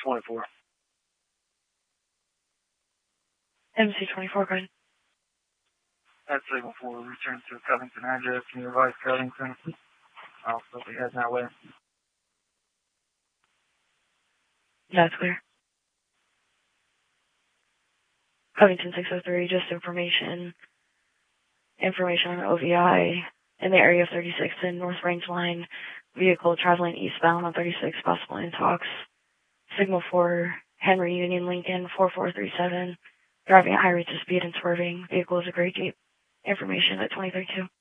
24. MC24, go ahead. That's signal 4, return to Covington address, nearby Covington. I'll still be heading that way. That's clear. Covington 603, just information on OVI in the area of 36 in North Range Line. Vehicle traveling eastbound on 36, possible intox. Signal 4, Henry Union Lincoln 4437. Driving at high rates of speed and swerving. Vehicle is a gray Jeep. Information at 2032.